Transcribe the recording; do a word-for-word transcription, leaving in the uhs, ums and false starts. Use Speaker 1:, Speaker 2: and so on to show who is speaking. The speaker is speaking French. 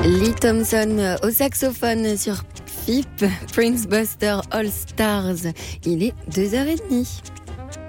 Speaker 1: Lee Thompson au saxophone sur F I P, Prince Buster All Stars. Il est deux heures trente.